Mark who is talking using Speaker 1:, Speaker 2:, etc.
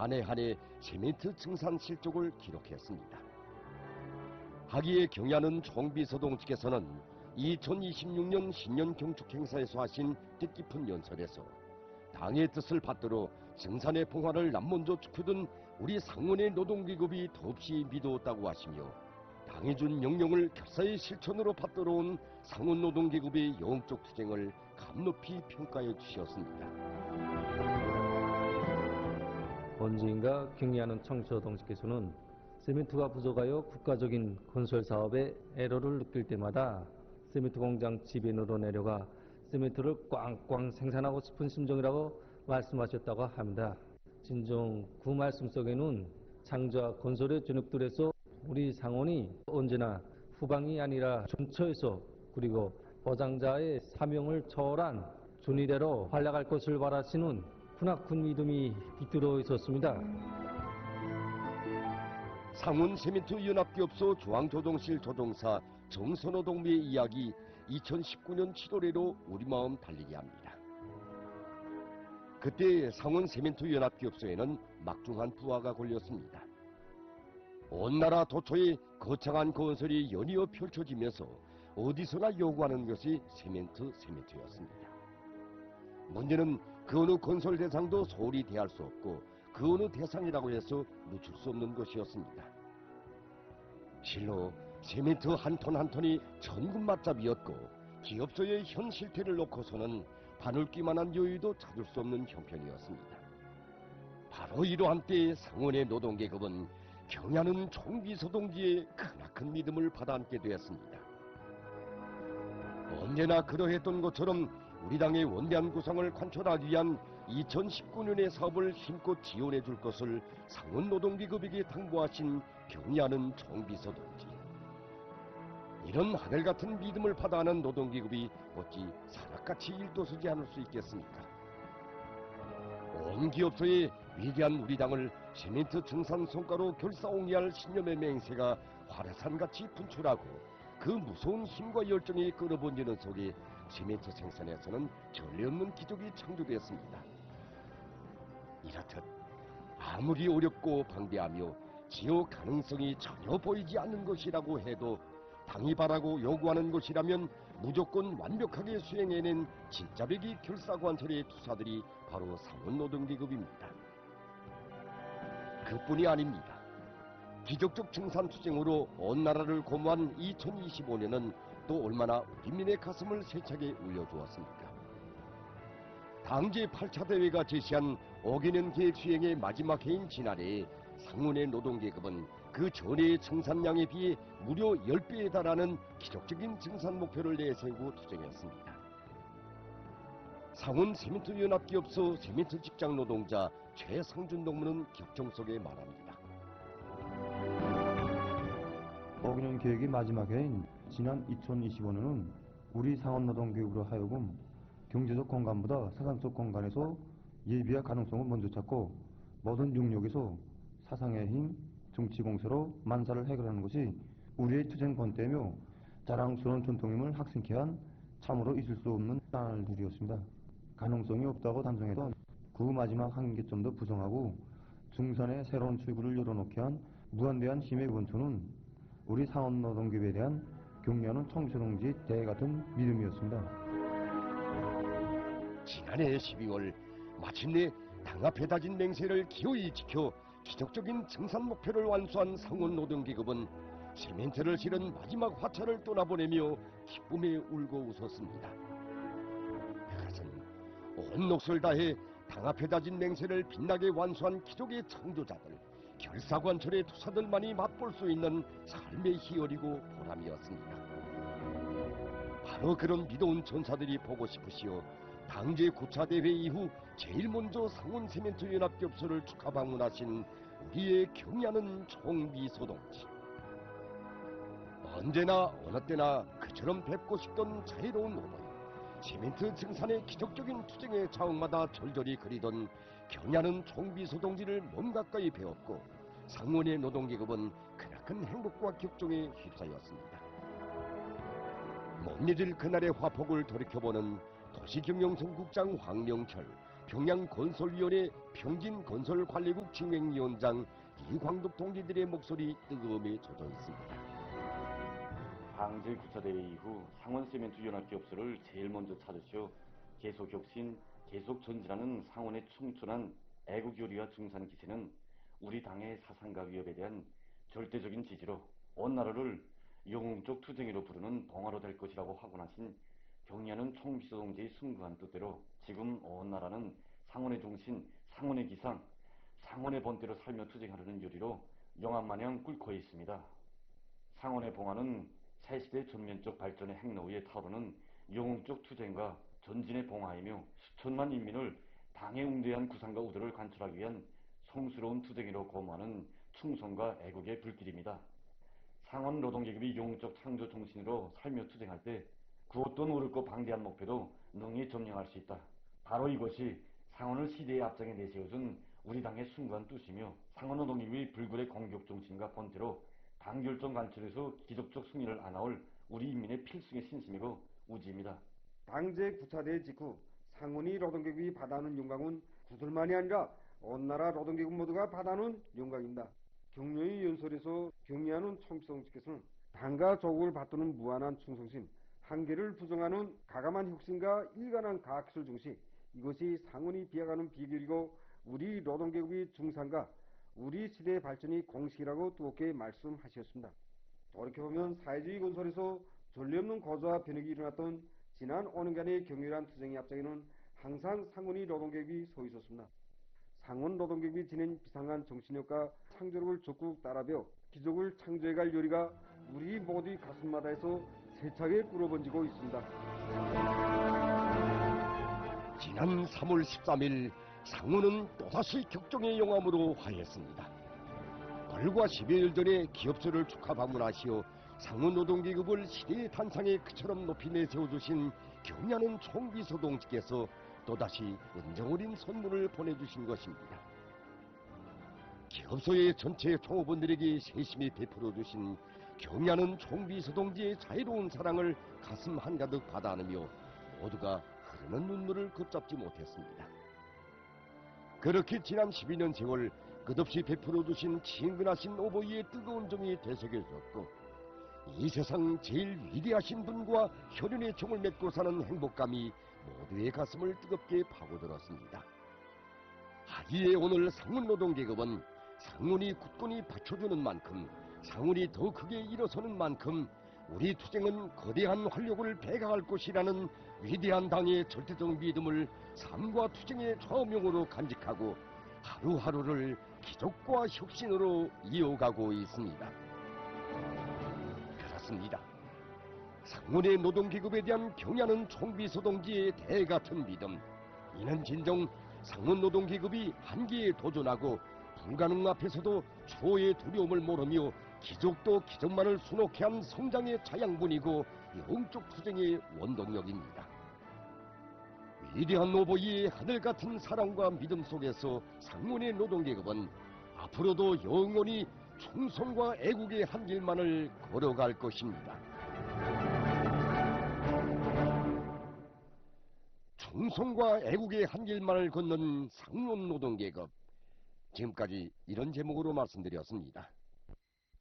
Speaker 1: 한 해 한 해 시멘트 증산 실적을 기록했습니다. 하기에 경야는 총비서동 측에서는 2026년 신년 경축 행사에서 하신 뜻깊은 연설에서 당의 뜻을 받들어 증산의 풍화를 남먼저 축후던 우리 상원의 노동계급이 더없이 믿었다고 하시며 당이 준 명령을 결사의 실천으로 받들어온 상원 노동계급의 영적 투쟁을 감높이 평가해 주셨습니다.
Speaker 2: 언제인가 경리하는 청소동지께서는 시멘트가 부족하여 국가적인 건설 사업에 애로를 느낄 때마다 시멘트 공장 지배인으로 내려가 시멘트를 꽝꽝 생산하고 싶은 심정이라고 말씀하셨다고 합니다. 진정 그 말씀 속에는 창조와 건설의 전역들에서 우리 상원이 언제나 후방이 아니라 중처에서 그리고 보장자의 사명을 초월한 준이대로 활약할 것을 바라시는 크나큰 믿음이 깃들어 있었습니다.
Speaker 1: 상원 시멘트 연합기업소 중앙조종실 조종사 정선호 동무의 이야기 2019년 7월에로 우리 마음 달리게 합니다. 그때 상원 시멘트 연합기업소에는 막중한 부하가 걸렸습니다. 온 나라 도처에 거창한 건설이 연이어 펼쳐지면서 어디서나 요구하는 것이 시멘트였습니다. 문제는 그 어느 건설 대상도 소홀히 대할 수 없고 그 어느 대상이라고 해서 늦출 수 없는 것이었습니다. 실로 시멘트 한 톤 한 톤이 천금 맞잡이었고 기업소의 현 실태를 놓고서는 바늘기만한 여유도 찾을 수 없는 형편이었습니다. 바로 이러한 때에 상원의 노동계급은 경야는 총비서동지의 크나큰 믿음을 받아안게 되었습니다. 언제나 그러했던 것처럼 우리 당의 원대한 구상을 관철하기 위한 2019년의 사업을 힘껏 지원해 줄 것을 상원 노동계급에게 당부하신 경야는 총비서동지. 이런 하늘같은 믿음을 받아하는 노동계급이 어찌 사납같이 일도서지 않을 수 있겠습니까? 온 기업소의 위대한 우리 당을 시멘트 증산 성과로 결사옹이할 신념의 맹세가 화래산같이 분출하고 그 무서운 힘과 열정이 끌어번지는 속에 시멘트 생산에서는 전례 없는 기적이 창조되었습니다. 이렇듯 아무리 어렵고 방대하며 지속 가능성이 전혀 보이지 않는 것이라고 해도 당이 바라고 요구하는 것이라면 무조건 완벽하게 수행해낸 진짜배기 결사관철의 투사들이 바로 상원노동계급입니다. 그뿐이 아닙니다. 기적적 증산투쟁으로 온 나라를 고무한 2025년은 또 얼마나 우리민의 가슴을 세차게 울려주었습니까? 당제 8차 대회가 제시한 5개년 계획 수행의 마지막 해인 지난해에 상원의 노동계급은 그 전해의 증산량에 비해 무려 10배에 달하는 기적적인 증산 목표를 내세우고 투쟁했습니다. 상원 시멘트 연합기업소 시멘트 직장 노동자 최상준 동무는 격정 속에 말합니다.
Speaker 3: 5개년 계획의 마지막 해인 지난 2025년은 우리 상원노동계급으로 하여금 경제적 공간보다 사상적 공간에서 예비할 가능성을 먼저 찾고 모든 영역에서 사상의 힘, 정치 공세로 만사를 해결하는 것이 우리의 투쟁 본때며 자랑스러운 전통임을 확신케 한 참으로 있을 수 없는 날들이었습니다. 가능성이 없다고 단정해도 그 마지막 한 개점 더 부정하고 중산의 새로운 출구를 열어놓게 한 무한대한 힘의 원천은 우리 상원노동계급에 대한 경려하는 총비서동지의 대같은 믿음이었습니다.
Speaker 1: 지난해 12월 마침내 당 앞에 다진 맹세를 기어이 지켜 기적적인 증산 목표를 완수한 상원노동계급은 시멘트를 실은 마지막 화차를 떠나보내며 기쁨에 울고 웃었습니다. 그것은 온 몫을 다해 당 앞에 다진 맹세를 빛나게 완수한 기적의 창조자들, 결사관철의 투사들만이 맛볼 수 있는 삶의 희열이고 보람이었습니다. 바로 그런 믿어온 전사들이 보고 싶으시오 당제 9차 대회 이후 제일 먼저 상원 시멘트 연합기업소를 축하 방문하신 우리의 경야는 총비서동지. 언제나 어느 때나 그처럼 뵙고 싶던 자유로운 오늘, 시멘트 증산의 기적적인 투쟁의 자옥마다 절절히 그리던 경야는 총비서동지를 몸 가까이 배웠고 상원의 노동계급은 크나큰 행복과 격정에 휩싸였습니다. 못 잊을 그날의 화폭을 돌이켜보는 도시경영성국장 황명철, 평양건설위원회 평진건설관리국 진행위원장 이광덕 동지들의 목소리 뜨거움에 젖어 있습니다.
Speaker 4: 방제 9차 대회 이후 상원세멘트 연합기업소를 제일 먼저 찾으시어 계속 혁신, 계속 전진하는 상원의 충천한 애국요리와 중산기세는 우리 당의 사상과 위협에 대한 절대적인 지지로 온 나라를 영웅적 투쟁이로 부르는 봉화로 될 것이라고 확언하신 경의하는 총비서 동지의 숭고한 뜻대로 지금 온 나라는 상원의 중심, 상원의 기상, 상원의 번대로 살며 투쟁하려는 요리로 영암마냥 꿇고 있습니다. 상원의 봉화는 새시대 전면적 발전의 행로 위에 타오르는 영웅적 투쟁과 전진의 봉화이며 수천만 인민을 당의 웅대한 구상과 우도를 관철하기 위한 성스러운 투쟁이로 거무하는 충성과 애국의 불길입니다. 상원 노동계급이 영웅적 창조 정신으로 살며 투쟁할 때 그 어떤 어렵고 방대한 목표도 능히 점령할 수 있다. 바로 이것이 상원을 시대의 앞장에 내세워준 우리 당의 숭고한 뜻이며 상원노동계급의 불굴의 공격 정신과 번대로 당 결정 관철에서 기적적 승리를 안아올 우리 인민의 필승의 신심이고 우지입니다.
Speaker 5: 방제 9차 대회 직후 상원이 노동계급이 받아오는 영광은 구들만이 아니라 온 나라 노동계급 모두가 받아오는 영광입니다. 경륜의 연설에서 경의하는 총비서께서는 당과 조국을 받드는 무한한 충성심, 한계를 부정하는 가감한 혁신과 일관한 과학기술 중시, 이것이 상원이 비약하는 비결이고 우리 노동계급의 중상과 우리 시대의 발전이 공식이라고 두껍게 말씀하셨습니다. 돌이켜보면 사회주의 건설에서 전례 없는 고조와 변혁이 일어났던 지난 5년간의 격렬한 투쟁의 앞장에는 항상 상원이 노동계급이 서 있었습니다. 상원 노동계급이 지닌 비상한 정신력과 창조력을 적극 따라배워 기적을 창조해갈 요리가 우리 모두의 가슴마다에서 세차게 불어번지고 있습니다.
Speaker 1: 지난 3월 13일 상원은 또다시 격정의 영암으로 화했습니다. 불과 10여일 전에 기업소를 축하 방문하시어 상원 노동계급을 시대의 탄상에 그처럼 높이 내세워주신 경의하는 총비서 동지께서 또다시 은정 어린 선물을 보내주신 것입니다. 기업소의 전체 총업원들에게 세심히 베풀어주신 경의하는 총비서 동지의 자유로운 사랑을 가슴 한가득 받아 안으며 모두가 흐르는 눈물을 걷잡지 못했습니다. 그렇게 지난 12년 세월 끝없이 베풀어주신 친근하신 오보이의 뜨거운 정이 되새겨졌고 이 세상 제일 위대하신 분과 혈연의 정을 맺고 사는 행복감이 모두의 가슴을 뜨겁게 파고들었습니다. 하기에 오늘 상원노동계급은 상원이 굳건히 받쳐주는 만큼 상원이 더 크게 일어서는 만큼 우리 투쟁은 거대한 활력을 배가할 것이라는 위대한 당의 절대적 믿음을 삶과 투쟁의 좌우명으로 간직하고 하루하루를 기적과 혁신으로 이어가고 있습니다. 그렇습니다. 상원의 노동계급에 대한 경의하는 총비서 동지의 대같은 믿음, 이는 진정 상원 노동계급이 한계에 도전하고 불가능 앞에서도 초의 두려움을 모르며 기적도 기적만을 수놓게 한 성장의 자양분이고 영적 투쟁의 원동력입니다. 위대한 오보이의 하늘같은 사랑과 믿음 속에서 상원의 노동계급은 앞으로도 영원히 충성과 애국의 한 길만을 걸어갈 것입니다. 충성과 애국의 한 길만을 걷는 상원 노동계급, 지금까지 이런 제목으로 말씀드렸습니다.